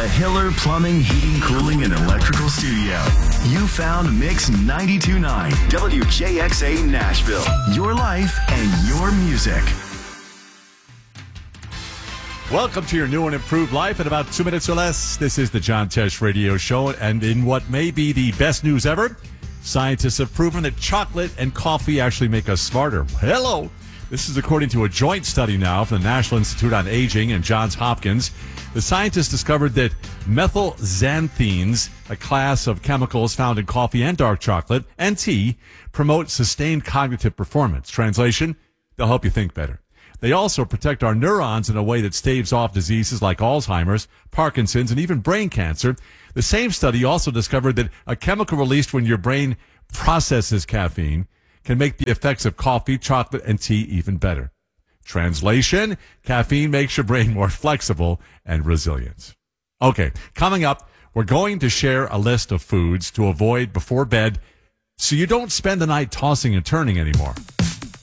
Hiller Plumbing, Heating, Cooling, and Electrical Studio. You found Mix 92.9 WJXA Nashville. Your life and your music. Welcome to your new and improved life in about 2 minutes or less. This is the John Tesh Radio Show, and in what may be the best news ever, scientists have proven that chocolate and coffee actually make us smarter. Hello! This is according to a joint study now from the National Institute on Aging and Johns Hopkins. The scientists discovered that methylxanthines, a class of chemicals found in coffee and dark chocolate and tea, promote sustained cognitive performance. Translation, they'll help you think better. They also protect our neurons in a way that staves off diseases like Alzheimer's, Parkinson's, and even brain cancer. The same study also discovered that a chemical released when your brain processes caffeine can make the effects of coffee, chocolate, and tea even better. Translation, caffeine makes your brain more flexible and resilient. Okay, coming up, we're going to share a list of foods to avoid before bed so you don't spend the night tossing and turning anymore.